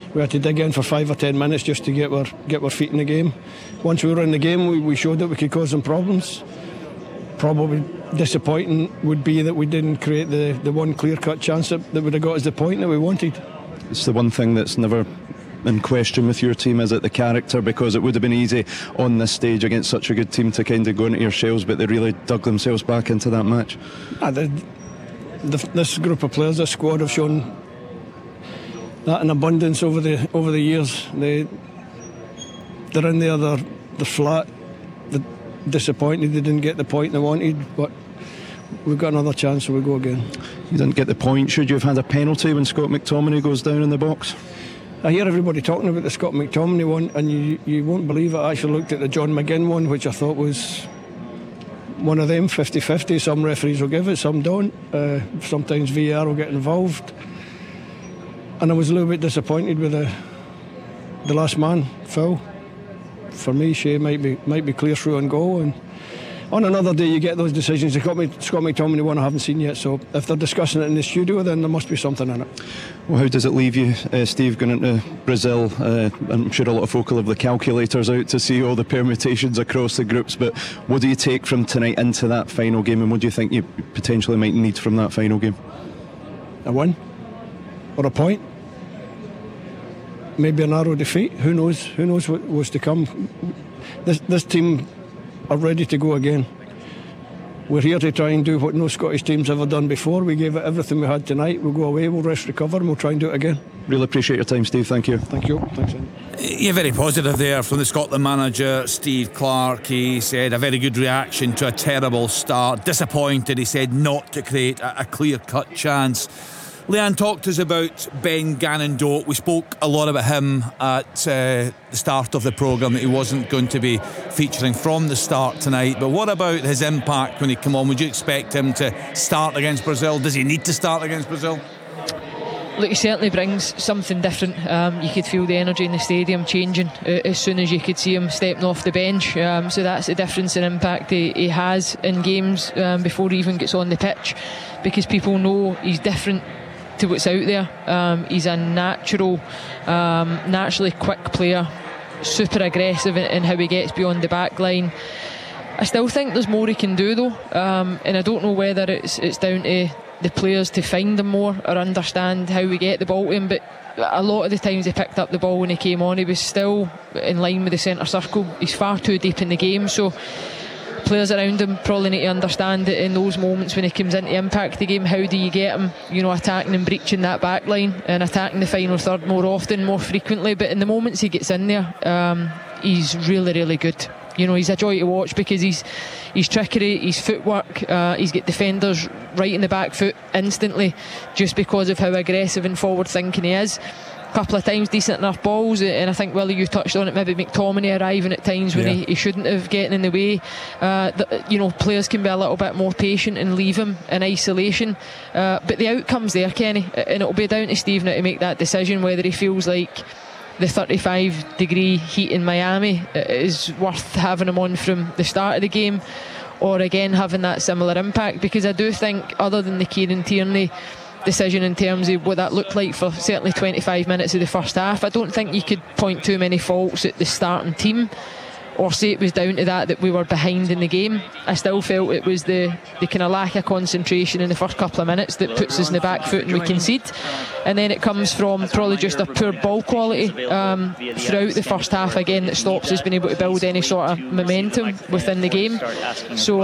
we had to dig in for 5 or 10 minutes just to get our feet in the game. Once we were in the game, we showed that we could cause them problems. Probably disappointing would be that we didn't create the one clear-cut chance that would have got us the point that we wanted. It's the one thing that's never in question with your team, is it the character? Because it would have been easy on this stage against such a good team to kind of go into your shells, but they really dug themselves back into that match. This group of players, this squad, have shown that in abundance over the years. They're in there, they're flat, they're disappointed they didn't get the point they wanted, but we've got another chance, so we go again. You didn't get the point. Should you have had a penalty when Scott McTominay goes down in the box? I hear everybody talking about the Scott McTominay one, and you won't believe it. I actually looked at the John McGinn one, which I thought was one of them, 50-50. Some referees will give it, some don't. Sometimes VAR will get involved, and I was a little bit disappointed with the last man, Phil. For me, Shea might be clear through and goal, and on another day you get those decisions. Scott McTominay one I haven't seen yet, so if they're discussing it in the studio, then there must be something in it. Well, how does it leave you, Steve, going into Brazil? I'm sure a lot of folk will have the calculators out to see all the permutations across the groups, but what do you take from tonight into that final game, and what do you think you potentially might need from that final game? A win or a point, maybe a narrow defeat. Who knows what was to come. This team are ready to go again. We're here to try and do what no Scottish team's ever done before. We gave it everything we had tonight. We'll go away, we'll rest, recover, and we'll try and do it again. Really appreciate your time, Steve. Thank you. Thank you. Thanks, Andy. You're very positive there from the Scotland manager, Steve Clarke. He said a very good reaction to a terrible start. Disappointed, he said, not to create a clear-cut chance. Leanne talked to us about Ben Gannon-Doak. We spoke a lot about him at the start of the programme, that he wasn't going to be featuring from the start tonight. But what about his impact when he come on? Would you expect him to start against Brazil? Does he need to start against Brazil? Look, he certainly brings something different. You could feel the energy in the stadium changing as soon as you could see him stepping off the bench. So that's the difference in impact he has in games before he even gets on the pitch, because people know he's different to what's out there. He's a naturally quick player, super aggressive in how he gets beyond the back line. I still think there's more he can do though, and I don't know whether it's down to the players to find him more or understand how we get the ball to him, but a lot of the times he picked up the ball when he came on, he was still in line with the centre circle. He's far too deep in the game, so players around him probably need to understand that in those moments when he comes in to impact the game, how do you get him, attacking and breaching that back line and attacking the final third more often, more frequently. But in the moments he gets in there, he's really, really good. He's a joy to watch, because he's trickery, his footwork, he's got defenders right in the back foot instantly, just because of how aggressive and forward thinking he is. Couple of times decent enough balls, and I think, Willie, you touched on it, maybe McTominay arriving at times when he shouldn't have, getting in the way. Players can be a little bit more patient and leave him in isolation, but the outcome's there, Kenny, and it'll be down to Steve now to make that decision whether he feels like the 35-degree heat in Miami is worth having him on from the start of the game, or again having that similar impact. Because I do think, other than the Kieran Tierney decision in terms of what that looked like for certainly 25 minutes of the first half, I don't think you could point too many faults at the starting team or say it was down to that we were behind in the game. I still felt it was the kind of lack of concentration in the first couple of minutes that puts us in the back foot and we concede, and then it comes from probably just a poor ball quality throughout the first half again that stops us being able to build any sort of momentum within the game. So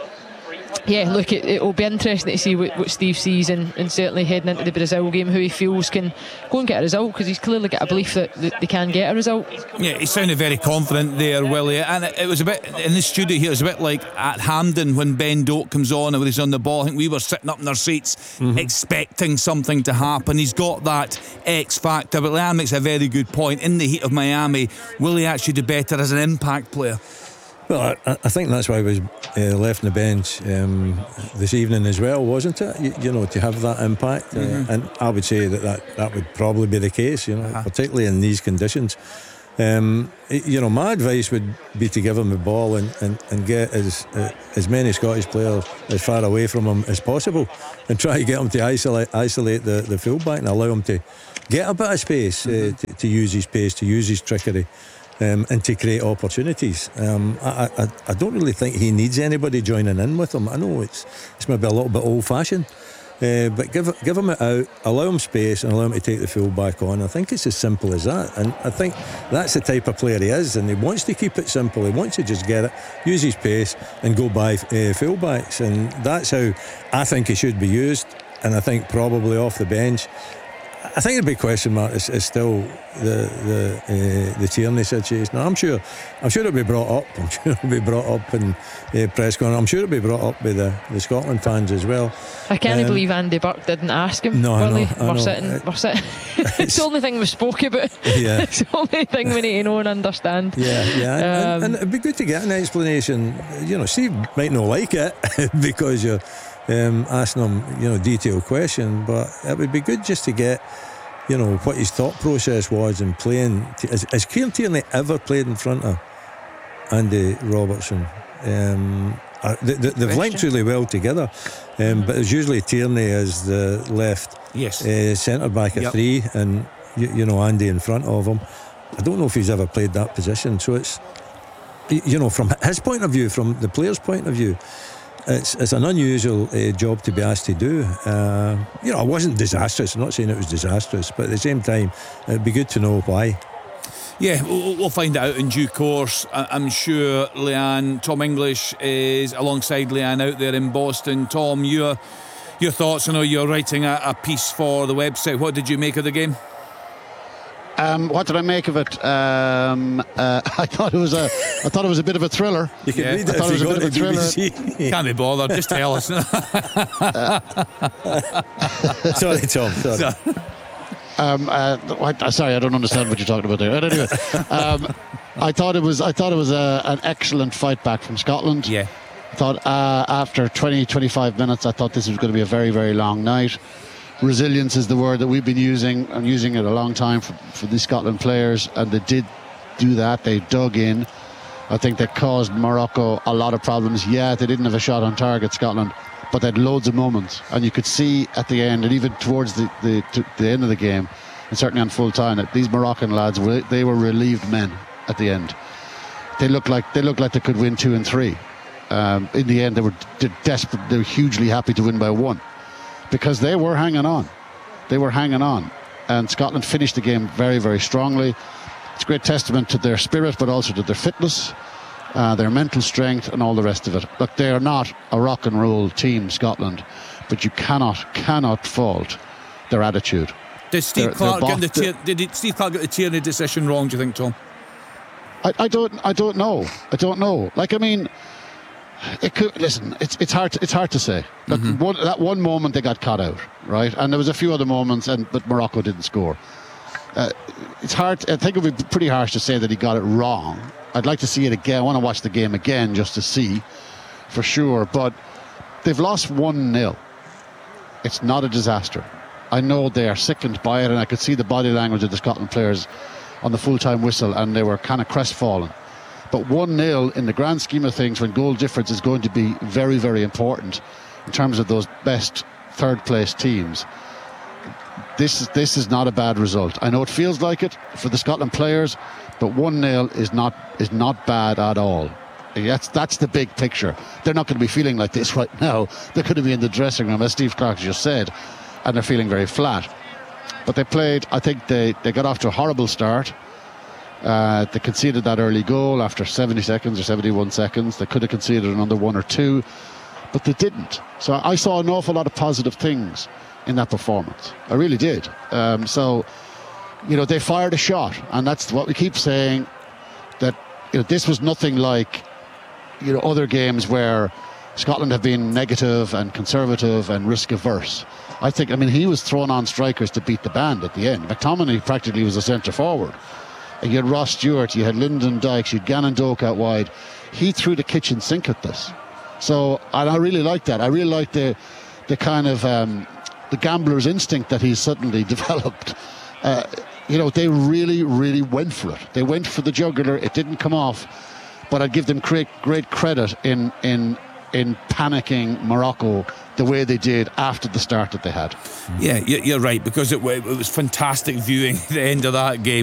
look, it'll be interesting to see what Steve sees, and certainly heading into the Brazil game, who he feels can go and get a result, because he's clearly got a belief that they can get a result. Yeah, he sounded very confident there, Willie, and it was a bit, in the studio here, it was a bit like at Hampden when Ben Doak comes on and when he's on the ball. I think we were sitting up in our seats expecting something to happen. He's got that X factor, but Leanne makes a very good point. In the heat of Miami, will he actually do better as an impact player? Well, I think that's why he was left on the bench this evening as well, wasn't it? To have that impact, and I would say that would probably be the case, particularly in these conditions. My advice would be to give him the ball and get as many Scottish players as far away from him as possible, and try to get him to isolate the fullback and allow him to get a bit of space to use his pace, to use his trickery, and to create opportunities. I don't really think he needs anybody joining in with him. I know it's maybe a little bit old-fashioned, but give him it out, allow him space, and allow him to take the full back on. I think it's as simple as that, and I think that's the type of player he is, and he wants to keep it simple. He wants to just get it, use his pace, and go by full-backs, and that's how I think he should be used. And I think probably off the bench, I think the big question mark is still the Tierney situation. I'm sure it'll be brought up. I'm sure it'll be brought up in press conference. I'm sure it'll be brought up by the Scotland fans as well. I can't believe Andy Burke didn't ask him. No, Willie. I know. We're sitting. It's the only thing we spoke about. Yeah. It's the only thing we need to know and understand. Yeah. And it'd be good to get an explanation. You know, Steve might not like it because you're asking him, you know, detailed question, but it would be good just to get, you know, what his thought process was in playing. Has Kieran Tierney ever played in front of Andy Robertson? They've linked really well together, but it's usually Tierney as the left centre back at 3, and you know, Andy in front of him. I don't know if he's ever played that position, so it's, you know, from his point of view, from the player's point of view, it's an unusual job to be asked to do. You know, it wasn't disastrous. I'm not saying it was disastrous, but at the same time, it'd be good to know why. Yeah, we'll find it out in due course. I'm sure Leanne, Tom English is alongside Leanne out there in Boston. Tom, your thoughts? I know you're writing a piece for the website. What did you make of the game? What did I make of it? I thought it was a bit of a thriller. You can read it if you go to BBC. Can't be bothered. Just tell us. Sorry, Tom. Sorry. Sorry, I don't understand what you're talking about there. Anyway, I thought it was an excellent fight back from Scotland. Yeah. I thought after 20-25 minutes, I thought this was going to be a very, very long night. Resilience is the word that we've been using. I'm using it a long time for the Scotland players, and they did do that. They dug in. I think they caused Morocco a lot of problems. Yeah, they didn't have a shot on target, Scotland, but they had loads of moments, and you could see at the end, and even towards the end of the game, and certainly on full time, that these Moroccan lads they were relieved men at the end. They looked like they could win 2 and 3. In the end, they were desperate. They were hugely happy to win by 1. Because they were hanging on. And Scotland finished the game very, very strongly. It's a great testament to their spirit, but also to their fitness, their mental strength, and all the rest of it. Look, they are not a rock and roll team, Scotland, but you cannot fault their attitude. Did Steve Clarke get the Tierney decision wrong, do you think, Tom? I don't know. Like, I mean, it could, listen, it's hard to say. Look, that one moment they got caught out, right? And there was a few other moments, but Morocco didn't score. It's hard. I think it would be pretty harsh to say that he got it wrong. I'd like to see it again. I want to watch the game again just to see for sure. But they've lost 1-0. It's not a disaster. I know they are sickened by it, and I could see the body language of the Scotland players on the full-time whistle, and they were kind of crestfallen. But 1-0 in the grand scheme of things, when goal difference is going to be very, very important in terms of those best third-place teams, this is not a bad result. I know it feels like it for the Scotland players, but 1-0 is not bad at all. That's the big picture. They're not going to be feeling like this right now. They're going to be in the dressing room, as Steve Clarke just said, and they're feeling very flat. But they played. I think they got off to a horrible start. They conceded that early goal after 70 seconds or 71 seconds. They could have conceded another 1 or 2, but they didn't. So I saw an awful lot of positive things in that performance. I really did. So, you know, they fired a shot, and that's what we keep saying, that, you know, this was nothing like, you know, other games where Scotland have been negative and conservative and risk averse. I mean, he was thrown on strikers to beat the band at the end. McTominay practically was a centre forward. You had Ross Stewart, you had Lyndon Dykes, you had Gannon Doak out wide. He threw the kitchen sink at this. So, and I really like that. I really like the kind of the gambler's instinct that he's suddenly developed. You know, they really, really went for it. They went for the jugular. It didn't come off, but I'd give them great credit in panicking Morocco the way they did after the start that they had. Yeah, you're right, because it was fantastic viewing the end of that game.